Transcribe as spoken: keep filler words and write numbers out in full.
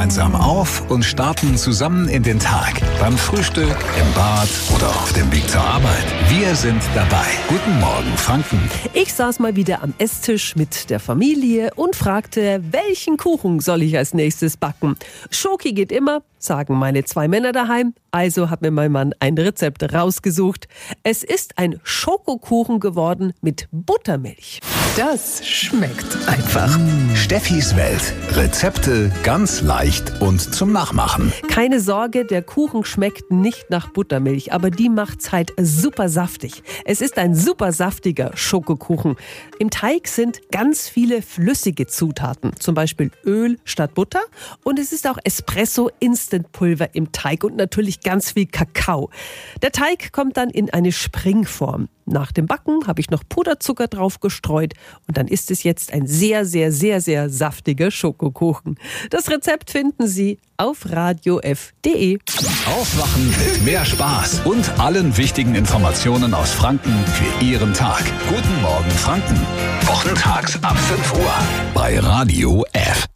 gemeinsam auf und starten zusammen in den Tag. Beim Frühstück, im Bad oder auf dem Weg zur Arbeit. Wir sind dabei. Guten Morgen, Franken. Ich saß mal wieder am Esstisch mit der Familie und fragte, welchen Kuchen soll ich als nächstes backen? Schoki geht immer, sagen meine zwei Männer daheim. Also hat mir mein Mann ein Rezept rausgesucht. Es ist ein Schokokuchen geworden mit Buttermilch. Das schmeckt einfach. Steffis Welt. Rezepte ganz leicht und zum Nachmachen. Keine Sorge, der Kuchen schmeckt nicht nach Buttermilch, aber die macht's halt super saftig. Es ist ein super saftiger Schokokuchen. Im Teig sind ganz viele flüssige Zutaten, zum Beispiel Öl statt Butter, und es ist auch Espresso-Instant-Pulver im Teig und natürlich ganz viel Kakao. Der Teig kommt dann in eine Springform. Nach dem Backen habe ich noch Puderzucker drauf gestreut und dann ist es jetzt ein sehr, sehr, sehr, sehr saftiger Schokokuchen. Das Rezept finden Sie auf radio f punkt de. Aufwachen mit mehr Spaß und allen wichtigen Informationen aus Franken für Ihren Tag. Guten Morgen, Franken. Wochentags ab fünf Uhr bei Radio F.